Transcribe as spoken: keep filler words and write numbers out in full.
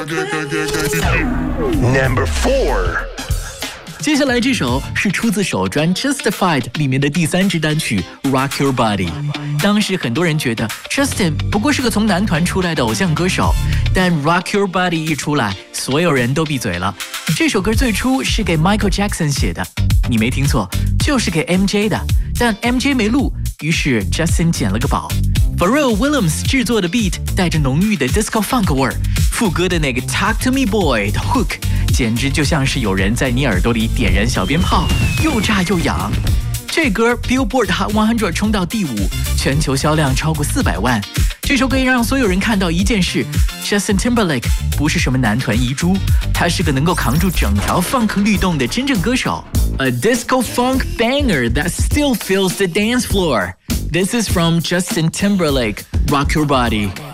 Number four。 接下来这首是出自首专 Justified 里面的第三支单曲 Rock Your Body。 当时很多人觉得 Justin 不过是个从男团出来的偶像歌手，但 Rock Your Body 一出来，所有人都闭嘴了。这首歌最初是给 Michael Jackson 写的，你没听错，就是给 M J 的，但 M J 没录，于是 Justin 捡了个宝。 Pharrell Williams 制作的 beat 带着浓郁的 disco funk 味儿，副歌的那个 Talk to me boy 的 hook 简直就像是有人在你耳朵里点燃小鞭炮，又炸又痒。这歌 Billboard Hot 百冲到第五，全球销量超过四百万。这首歌让所有人看到一件事， Justin Timberlake 不是什么男团遗珠，他是个能够扛住整条 funk 律动的真正歌手。 A disco funk banger that still fills the dance floor. This is from Justin Timberlake, Rock Your Body.